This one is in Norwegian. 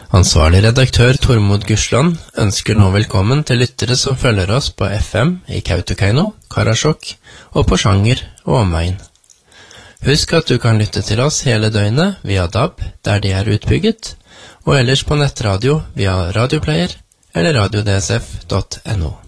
Ansvarlig redaktør Tormod Gusland ønsker nå velkommen til lyttere som følger oss på FM i Kautokeino, Karasjok og Porsanger og omegn. Husk at du kan lytte til oss hele døgnet via DAB, der de er utbygget, og ellers på nettradio via radioplayer eller radiodsf.no.